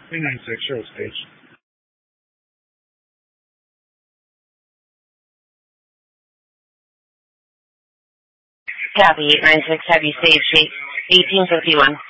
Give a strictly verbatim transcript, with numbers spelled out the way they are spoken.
three nine six, Sheriff Stage. Copy, eight nine six, have you saved shape eighteen fifty-one.